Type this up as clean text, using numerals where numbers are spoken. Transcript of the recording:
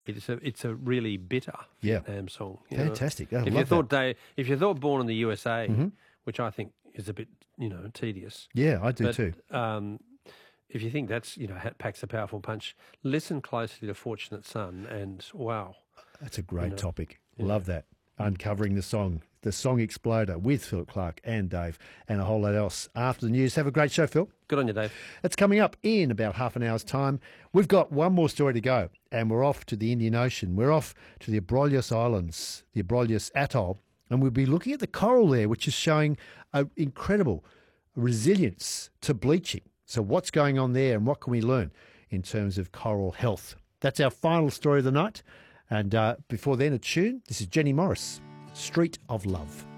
It's a really bitter Vietnam song. Fantastic. I If you thought Born in the USA, which I think is a bit tedious. Yeah, I do too. If you think that's packs a powerful punch, listen closely to Fortunate Son, and wow, that's a great topic. Love that. Uncovering the Song Exploder with Philip Clark and Dave, and a whole lot else after the news. Have a great show, Phil. Good on you, Dave. It's coming up in about half an hour's time. We've got one more story to go, and we're off to the Indian Ocean. We're off to the Abrolhos Islands, the Abrolhos Atoll, and we'll be looking at the coral there, which is showing an incredible resilience to bleaching. So what's going on there, and what can we learn in terms of coral health? That's our final story of the night. And before then, a tune. This is Jenny Morris, Street of Love.